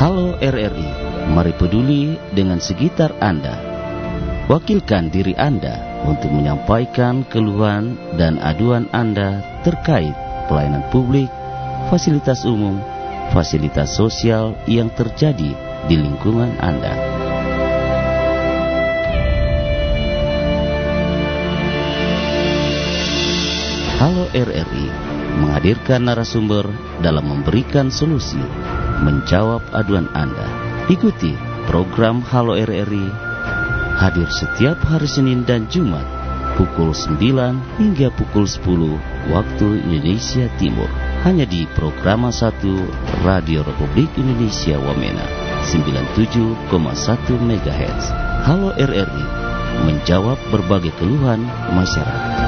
Halo RRI, mari peduli dengan sekitar Anda. Wakilkan diri Anda untuk menyampaikan keluhan dan aduan Anda terkait pelayanan publik, fasilitas umum, fasilitas sosial yang terjadi di lingkungan Anda. Halo RRI menghadirkan narasumber dalam memberikan solusi, menjawab aduan Anda. Ikuti program Halo RRI, hadir setiap hari Senin dan Jumat pukul 9 hingga pukul 10 waktu Indonesia Timur. Hanya di Programa 1 Radio Republik Indonesia Wamena 97,1 MHz. Halo RRI menjawab berbagai keluhan masyarakat.